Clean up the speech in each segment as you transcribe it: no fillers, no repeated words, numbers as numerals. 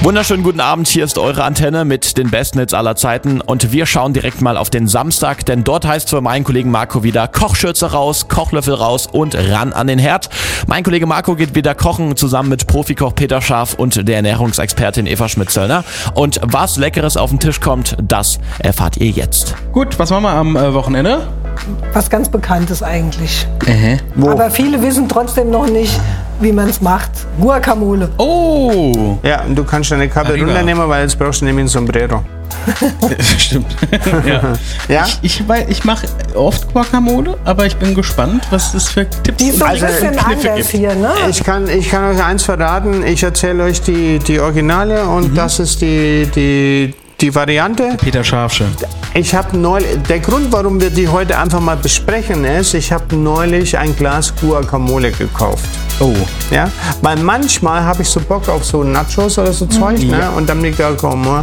Wunderschönen guten Abend, hier ist eure Antenne mit den besten Hits aller Zeiten und wir schauen direkt mal auf den Samstag, denn dort heißt es für meinen Kollegen Marco wieder Kochschürze raus, Kochlöffel raus und ran an den Herd. Mein Kollege Marco geht wieder kochen zusammen mit Profikoch Peter Scharf und der Ernährungsexpertin Eva Schmidt-Zöllner. Und was Leckeres auf den Tisch kommt, das erfahrt ihr jetzt. Gut, was machen wir am Wochenende? Was ganz Bekanntes eigentlich. Wo? Aber viele wissen trotzdem noch nicht, wie man es macht. Guacamole. Oh! Ja, und du kannst deine Kappe Arriba. runternehmen, weil jetzt brauchst du nämlich ein Sombrero. Stimmt. Ja. Ja? Ich mache oft Guacamole, aber ich bin gespannt, was es für Tipps Die ist so ein Also, bisschen Kniffe anders gibt. hier, ne? Ich kann euch eins verraten, ich erzähle euch die Originale und das ist die Variante. Peter Scharfsche. Ich habe neulich, der Grund, warum wir die heute einfach mal besprechen, ist, ich habe neulich ein Glas Guacamole gekauft. Oh. Ja? Weil manchmal habe ich so Bock auf so Nachos oder so Zeug, ne? Und dann liegt Guacamole.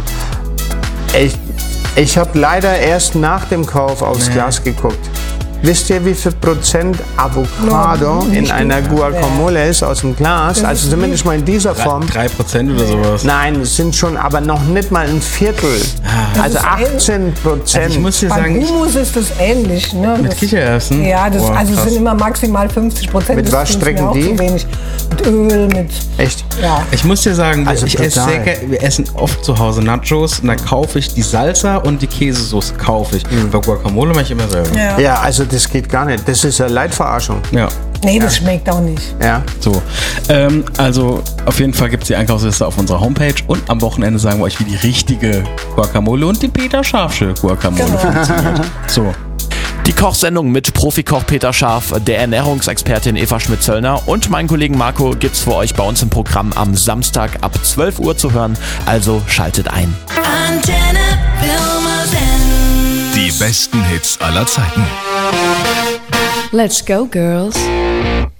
Ich habe leider erst nach dem Kauf aufs Glas geguckt. Wisst ihr, wie viel Prozent Avocado in einer Guacamole ist aus dem Glas? Also zumindest mal in dieser Form. 3% oder sowas. Nein, es sind schon, aber noch nicht mal ein Viertel. Also 18%. Also ich muss dir Beim sagen, Hummus ist das ähnlich, ne? mit Das, Kichererbsen. ja, das, Boah, also es krass. sind immer maximal 50%. Mit Das was find's mir strecken auch die? zu wenig. Mit Öl, mit... Echt? Ja. Ich muss dir sagen, Also ich esse total. wir essen oft zu Hause Nachos und dann kaufe ich die Salsa und die Käsesoße kaufe ich. Bei Guacamole mache ich immer selber. Ja. Ja, also das geht gar nicht. Das ist ja Leitverarschung. Ja. Nee, das schmeckt auch nicht. Ja. So, also auf jeden Fall gibt es die Einkaufsliste auf unserer Homepage und am Wochenende sagen wir euch, wie die richtige Guacamole und die Peter Scharfsche Guacamole funktioniert. So, Die Kochsendung mit Profikoch Peter Scharf, der Ernährungsexpertin Eva Schmidt-Zöllner und meinen Kollegen Marco gibt's für euch bei uns im Programm am Samstag ab 12 Uhr zu hören, also schaltet ein. Antenne Pirmasens. Die besten Hits aller Zeiten. Let's go, girls.